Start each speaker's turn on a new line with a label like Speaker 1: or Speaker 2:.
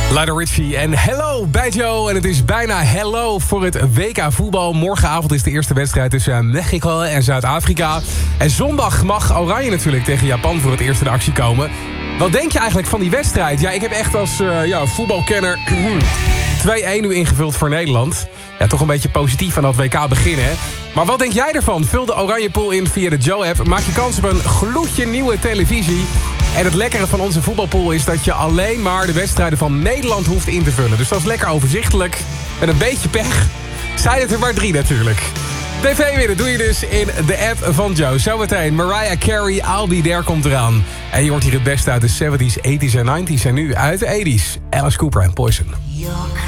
Speaker 1: Lionel Richie en hello bij Joe. En het is bijna hello voor het WK voetbal. Morgenavond is de eerste wedstrijd tussen Mexico en Zuid-Afrika. En zondag mag Oranje natuurlijk tegen Japan voor het eerst in actie komen. Wat denk je eigenlijk van die wedstrijd? Ja, ik heb echt als voetbalkenner 2-1 nu ingevuld voor Nederland. Ja, toch een beetje positief aan dat WK beginnen. Hè? Maar wat denk jij ervan? Vul de Oranje Pool in via de Joe-app. Maak je kans op een gloedje nieuwe televisie. En het lekkere van onze voetbalpool is dat je alleen maar de wedstrijden van Nederland hoeft in te vullen. Dus dat is lekker overzichtelijk. Met een beetje pech zijn het er maar 3 natuurlijk. TV winnen doe je dus in de app van Joe. Zometeen Mariah Carey, I'll Be There komt eraan. En je hoort hier het beste uit de 70s, 80s en 90s. En nu uit de 80s. Alice Cooper en Poison.